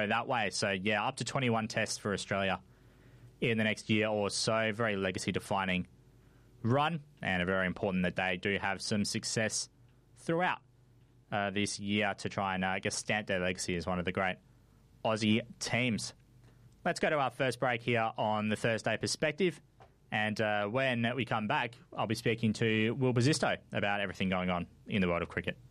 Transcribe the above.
that way. So, yeah, up to 21 tests for Australia in the next year or so. Very legacy-defining run, and very important that they do have some success throughout this year to try and, I guess, stamp their legacy as one of the great Aussie teams. Let's go to our first break here on the Thursday Perspective. And when we come back, I'll be speaking to Will Basisto about everything going on in the world of cricket.